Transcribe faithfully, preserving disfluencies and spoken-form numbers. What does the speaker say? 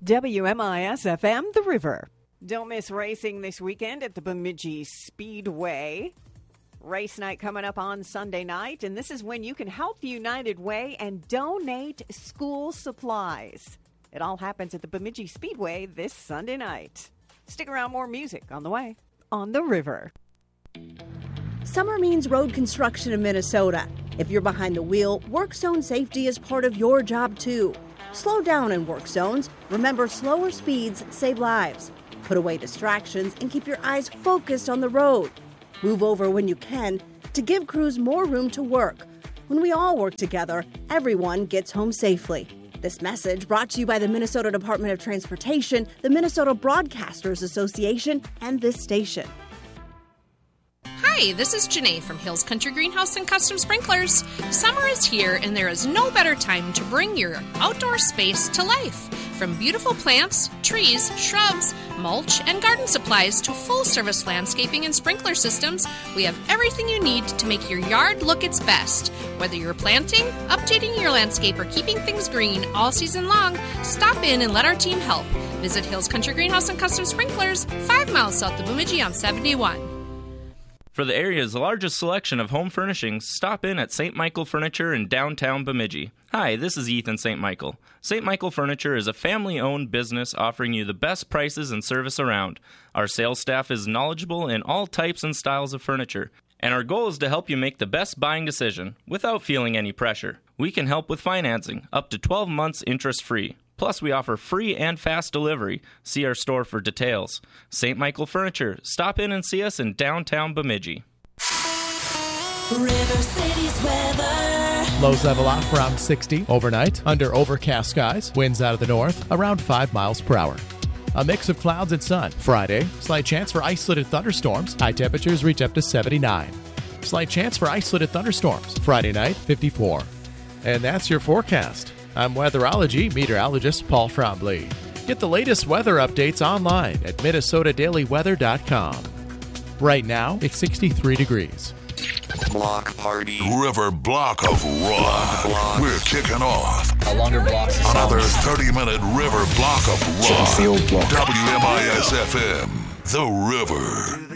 W M I S F M, The River. Don't miss racing this weekend at the Bemidji Speedway. Race night coming up on Sunday night, and this is when you can help the United Way and donate school supplies. It all happens at the Bemidji Speedway this Sunday night. Stick around, more music on the way on The River. Summer means road construction in Minnesota. If you're behind the wheel, work zone safety is part of your job too. Slow down in work zones. Remember, slower speeds save lives. Put away distractions and keep your eyes focused on the road. Move over when you can to give crews more room to work. When we all work together, everyone gets home safely. This message brought to you by the Minnesota Department of Transportation, the Minnesota Broadcasters Association, and this station. Hi, this is Janae from Hills Country Greenhouse and Custom Sprinklers. Summer is here, and there is no better time to bring your outdoor space to life. From beautiful plants, trees, shrubs, mulch, and garden supplies to full-service landscaping and sprinkler systems, we have everything you need to make your yard look its best. Whether you're planting, updating your landscape, or keeping things green all season long, stop in and let our team help. Visit Hills Country Greenhouse and Custom Sprinklers, five miles south of Bemidji on seventy-one. For the area's largest selection of home furnishings, stop in at Saint Michael Furniture in downtown Bemidji. Hi, this is Ethan Saint Michael. Saint Michael Furniture is a family-owned business offering you the best prices and service around. Our sales staff is knowledgeable in all types and styles of furniture, and our goal is to help you make the best buying decision without feeling any pressure. We can help with financing, up to twelve months interest-free. Plus, we offer free and fast delivery. See our store for details. Saint Michael Furniture. Stop in and see us in downtown Bemidji. River City's weather. Lows level off around sixty overnight. Under overcast skies. Winds out of the north around five miles per hour. A mix of clouds and sun. Friday, slight chance for isolated thunderstorms. High temperatures reach up to seventy-nine. Slight chance for isolated thunderstorms. Friday night, fifty-four. And that's your forecast. I'm weatherology meteorologist Paul Trombley. Get the latest weather updates online at minnesota daily weather dot com. Right now, it's sixty-three degrees. Block party. River block of rock. Block. We're kicking off. A longer block. Another thirty-minute River block of rock. Field block. W M I S F M. The River.